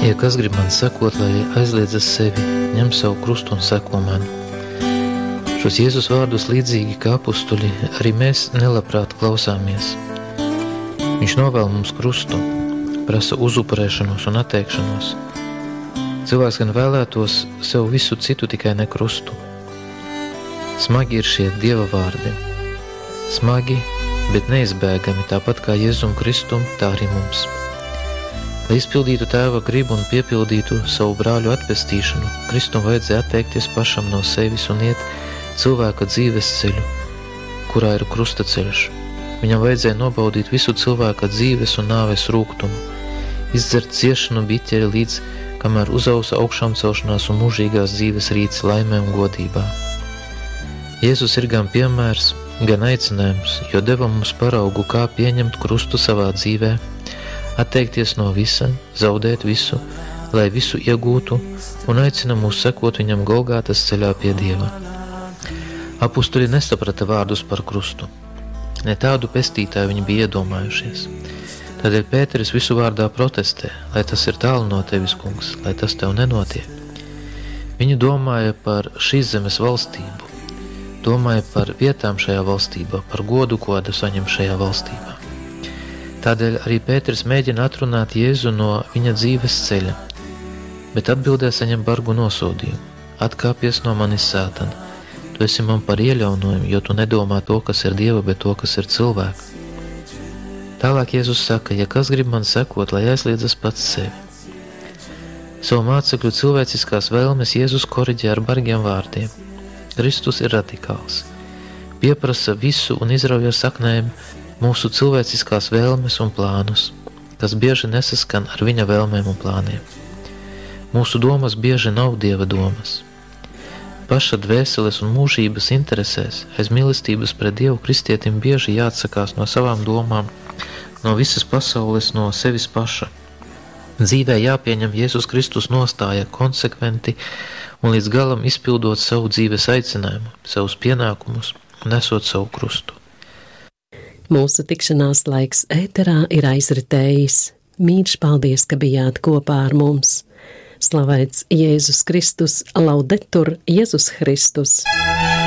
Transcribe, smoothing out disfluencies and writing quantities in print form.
Ja kas grib man sekot, lai aizliedzas sevi, ņem savu krustu un seko man. Šos Jēzus vārdus līdzīgi kā apustuļi arī mēs nelabprāt klausāmies. Viņš novēl mums krustu, prasa uzupurēšanos un atteikšanos. Cilvēks gan vēlētos sev visu citu, tikai ne krustu. Smagi ir šie Dieva vārdi. Smagi, bet neizbēgami, tāpat kā Jēzum Kristum, tā arī mums. Lai izpildītu Tēva gribu un piepildītu savu brāļu atpestīšanu, Kristum vajadzēja atteikties pašam no sevis un iet cilvēka dzīves ceļu, kurā ir krusta ceļš. Viņam vajadzēja nobaudīt visu cilvēka dzīves un nāves rūgtumu, izdzert ciešanu biķeri līdz, kamēr uzausa augšām celšanās un mūžīgās dzīves rīts laimē un godībā. Jēzus ir gan piemērs, gan aicinājums, jo deva mums paraugu, kā pieņemt krustu savā dzīvē, atteikties no visa, zaudēt visu, lai visu iegūtu, un aicina mūs sekot viņam Golgātas ceļā pie Dieva. Apustuļi nesaprata vārdus par krustu. Ne tādu pestītāju viņi bija iedomājušies. Tādēļ Pēteris visu vārdā protestē, lai tas ir tālu no tevis, kungs, lai tas tev nenotiek. Viņi domāja par šīs zemes valstību, domāja par vietām šajā valstībā, par godu, ko saņem šajā valstībā. Tādēļ arī Pēteris mēģina atrunāt Jēzu no viņa dzīves ceļa, bet atbildē saņem bargu nosodījumu. Atkāpies no manis, Sātana, tu esi man par ieļaunojumu, jo tu nedomā to, kas ir Dieva, bet to, kas ir cilvēka. Tālāk Jēzus saka, ja kas grib man sekot, lai aizliedzas pats sevi. Savu mācekļu cilvēciskās vēlmes Jēzus koriģē ar bargiem vārdiem. Kristus ir radikāls, pieprasa visu un izrauj ar saknēm mūsu cilvēciskās vēlmes un plānus, kas bieži nesaskan ar viņa vēlmēm un plāniem. Mūsu domas bieži nav Dieva domas. Paša dvēseles un mūžības interesēs aiz mīlestības pret Dievu kristietim bieži jāatsakās no savām domām, no visas pasaules, no sevis paša. Dzīvē jāpieņem Jēzus Kristus nostāja konsekventi un līdz galam izpildot savu dzīves aicinājumu, savus pienākumus un nesot savu krustu. Mūsu tikšanās laiks ēterā ir aizritējis. Mīļš paldies, ka bijāt kopā ar mums. Slavēts Jēzus Kristus, laudetur Jēzus Kristus.